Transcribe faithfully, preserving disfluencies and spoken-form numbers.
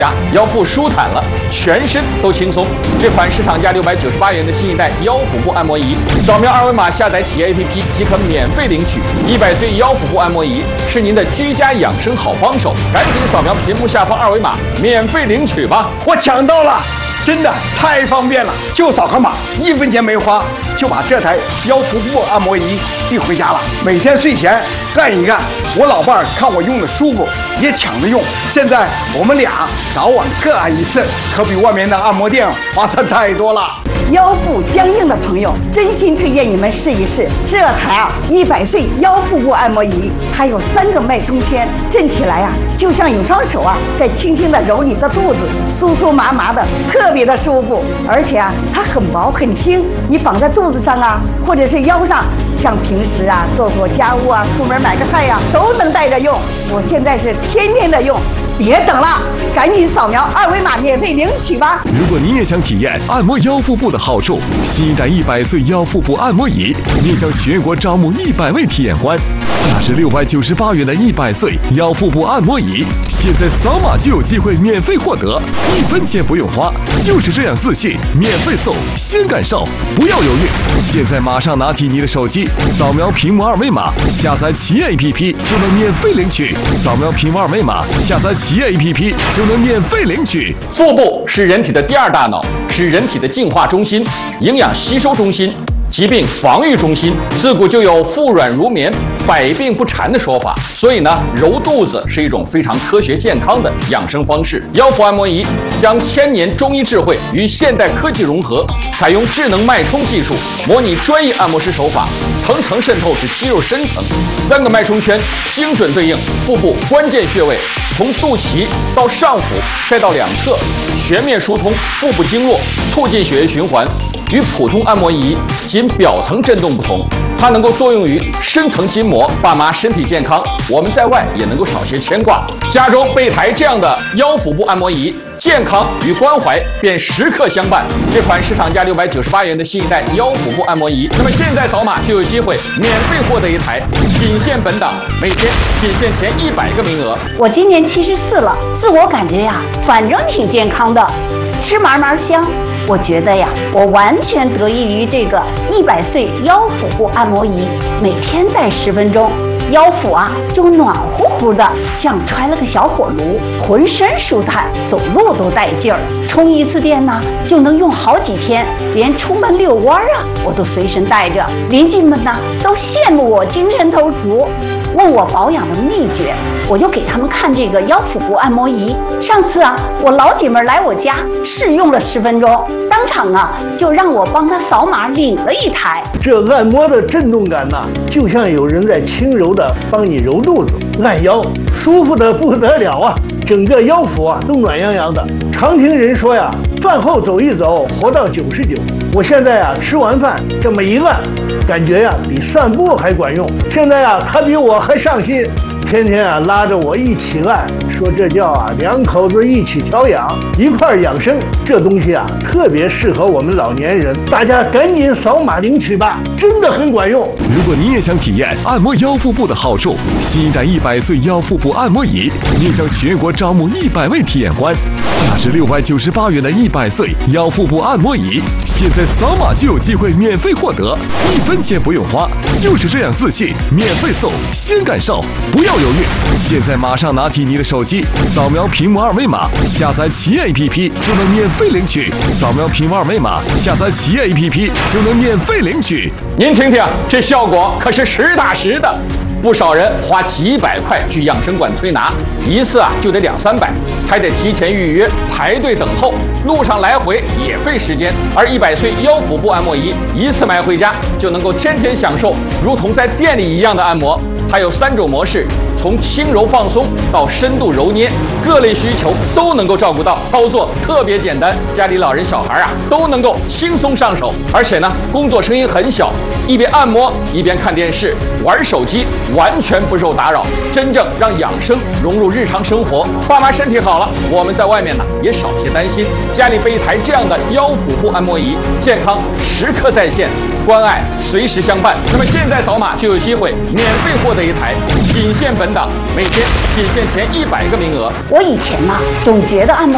腰腹舒坦了，全身都轻松。这款市场价六百九十八元的新一代腰腹部按摩仪，扫描二维码下载企业 A P P 即可免费领取。一百岁腰腹部按摩仪是您的居家养生好帮手，赶紧扫描屏幕下方二维码，免费领取吧！ 我抢到了，真的太方便了，就扫个码，一分钱没花，就把这台腰腹部按摩仪递回家了。每天睡前干一干，我老伴儿看我用的舒服，也抢着用。现在我们俩早晚各按一次，可比外面的按摩店划算太多了。 腰部僵硬的朋友，真心推荐你们试一试这台啊一百岁腰腹部按摩仪。它有三个脉冲圈，震起来啊，就像有双手啊在轻轻的揉你的肚子，酥酥麻麻的，特别的舒服。而且啊，它很薄很轻，你绑在肚子上啊，或者是腰上，像平时啊做做家务啊，出门买个菜呀、啊，都能带着用。我现在是天天的用。别等了，赶紧扫描二维码免费领取吧！ 如果你也想体验按摩腰腹部的好处，新一代一百岁腰腹部按摩仪面向全国招募一百位体验官，价值六百九十八元的一百岁腰腹部按摩仪，现在扫码就有机会免费获得，一分钱不用花，就是这样自信，免费送，先感受，不要犹豫！现在马上拿起你的手机，扫描屏幕二维码，下载企业 A P P 就能免费领取。扫描屏幕二维码，下载企业 A P P 就能免费领取。 腹部是人体的第二大脑，是人体的净化中心、营养吸收中心、疾病防御中心。自古就有腹软如绵、百病不缠的说法，所以呢，揉肚子是一种非常科学健康的养生方式。腰腹按摩仪将千年中医智慧与现代科技融合，采用智能脉冲技术，模拟专业按摩师手法，层层渗透至肌肉深层。三个脉冲圈精准对应腹部关键穴位，从肚脐到上腹，再到两侧，全面疏通腹部经络，促进血液循环。与普通按摩仪仅表层震动不同，它能够作用于深层筋膜。爸妈身体健康，我们在外也能够少些牵挂。家中备台这样的腰腹部按摩仪，健康与关怀便时刻相伴。这款市场价六百九十八元的新一代腰腹部按摩仪，那么现在扫码就有机会免费获得一台，仅限本档，每天仅限前一百个名额。 我今年七十四了，自我感觉呀，反正挺健康的，吃嘛嘛香。我觉得呀，我完全得益于这个一百岁腰腹部按摩仪，每天戴十分钟，腰腹啊就暖乎乎的，像揣了个小火炉，浑身舒坦，走路都带劲儿。充一次电呢，就能用好几天，连出门遛弯啊，我都随身带着。邻居们呢都羡慕我精神头足，问我保养的秘诀，我就给他们看这个腰腹部按摩仪。上次啊，我老姐们来我家试用了十分钟，当场啊就让我帮她扫码领了一台。 这按摩的震动感呐、啊，就像有人在轻柔的帮你揉肚子、按腰，舒服的不得了啊！整个腰腹啊都暖洋洋的。常听人说呀，饭后走一走，活到九十九。我现在呀吃完饭这么一按，感觉呀比散步还管用。现在呀他比我还上心，天天啊拉着我一起按，说这叫啊两口子一起调养，一块儿养生。这东西啊特别适合我们老年人，大家赶紧扫码领取吧，真的很管用。 如果你也想体验按摩腰腹部的好处，新一代一百岁腰腹部按摩仪面向全国招募一百位体验官，价值六百九十八元的一百岁腰腹部按摩仪，现在扫码就有机会免费获得，一分钱不用花，就是这样自信，免费送，先感受，不要犹豫！现在马上拿起你的手机，扫描屏幕二维码，下载企业 A P P 就能免费领取。扫描屏幕二维码，下载企业 A P P 就能免费领取。 您听听，这效果可是实打实的。不少人花几百块去养生馆推拿，一次啊就得两三百，还得提前预约排队等候，路上来回也费时间。而一百岁腰腹部按摩仪一次买回家就能够天天享受，如同在店里一样的按摩。它有三种模式，从轻柔放松到深度揉捏，各类需求都能够照顾到，操作特别简单，家里老人小孩啊都能够轻松上手。而且呢，工作声音很小，一边按摩一边看电视、玩手机，完全不受打扰，真正让养生融入日常生活。爸妈身体好了，我们在外面呢也少些担心。家里备一台这样的腰腹部按摩仪，健康时刻在线，关爱随时相伴。那么现在扫码就有机会免费获得一台，仅限本档，每天仅限前一百个名额。 我以前呢，总觉得按摩